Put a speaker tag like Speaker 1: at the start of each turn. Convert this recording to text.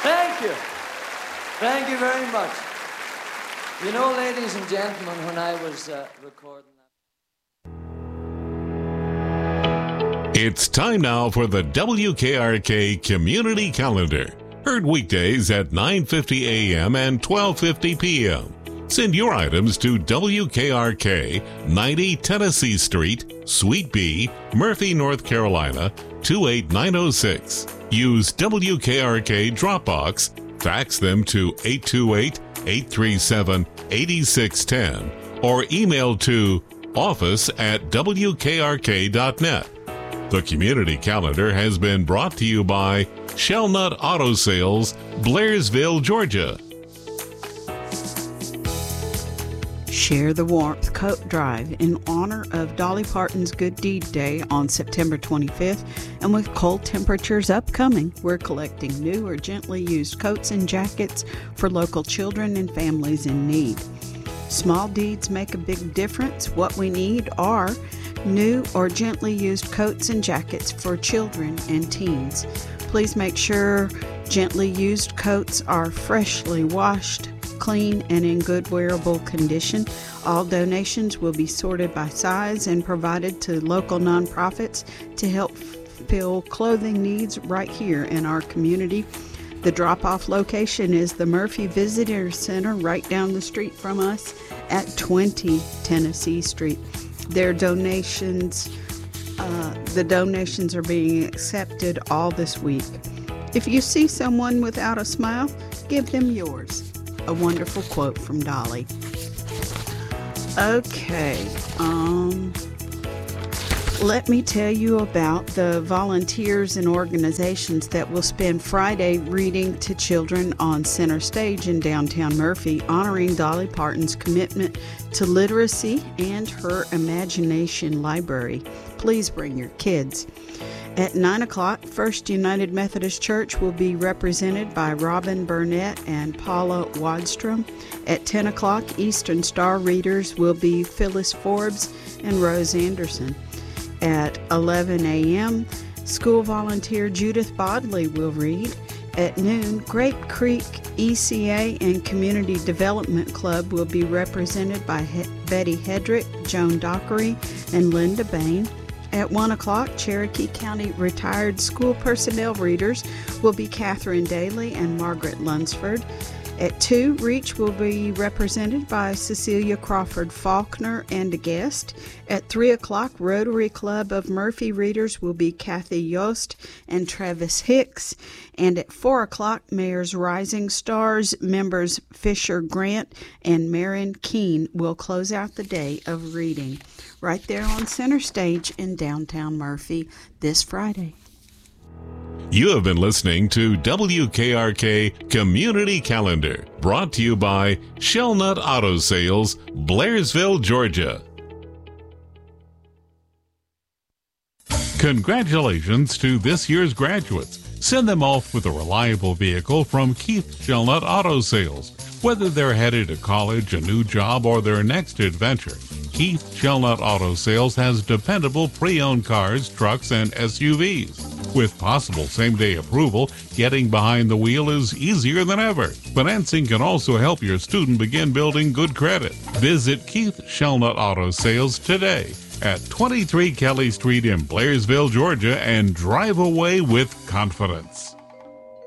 Speaker 1: Thank you. Thank you very much. You know, ladies and gentlemen, when I was recording that.
Speaker 2: It's time now for the WKRK Community Calendar. Heard weekdays at 9:50 a.m. and 12:50 p.m. Send your items to WKRK, 90 Tennessee Street, Suite B, Murphy, North Carolina, 28906. Use WKRK Dropbox. Fax them to 828-837-8610 or email to office@wkrk.net. The Community Calendar has been brought to you by Shellnut Auto Sales, Blairsville, Georgia.
Speaker 3: Share the Warmth Coat Drive in honor of Dolly Parton's Good Deed Day on September 25th, and with cold temperatures upcoming, we're collecting new or gently used coats and jackets for local children and families in need. Small deeds make a big difference. What we need are new or gently used coats and jackets for children and teens. Please make sure gently used coats are freshly washed, clean, and in good wearable condition. All donations will be sorted by size and provided to local nonprofits to help fill clothing needs right here in our community. The drop-off location is the Murphy Visitor Center right down the street from us at 20 Tennessee Street. The donations are being accepted all this week. If you see someone without a smile, give them yours. A wonderful quote from Dolly. Okay, let me tell you about the volunteers and organizations that will spend Friday reading to children on Center Stage in downtown Murphy, honoring Dolly Parton's commitment to literacy and her imagination library. Please bring your kids. At 9 o'clock, First United Methodist Church will be represented by Robin Burnett and Paula Wadstrom. At 10 o'clock, Eastern Star readers will be Phyllis Forbes and Rose Anderson. At 11 a.m., school volunteer Judith Bodley will read. At noon, Grape Creek ECA and Community Development Club will be represented by Betty Hedrick, Joan Dockery, and Linda Bain. At 1 o'clock, Cherokee County retired school personnel readers will be Catherine Daly and Margaret Lunsford. At 2, Reach will be represented by Cecilia Crawford Faulkner and a guest. At 3 o'clock, Rotary Club of Murphy readers will be Kathy Yost and Travis Hicks. And at 4 o'clock, Mayor's Rising Stars members Fisher Grant and Marin Keene will close out the day of reading right there on Center Stage in downtown Murphy this Friday.
Speaker 2: You have been listening to WKRK Community Calendar, brought to you by Shellnut Auto Sales, Blairsville, Georgia. Congratulations to this year's graduates. Send them off with a reliable vehicle from Keith Shellnut Auto Sales. Whether they're headed to college, a new job, or their next adventure, Keith Shellnut Auto Sales has dependable pre-owned cars, trucks, and SUVs. With possible same-day approval, getting behind the wheel is easier than ever. Financing can also help your student begin building good credit. Visit Keith Shellnut Auto Sales today at 23 Kelly Street in Blairsville, Georgia, and drive away with confidence.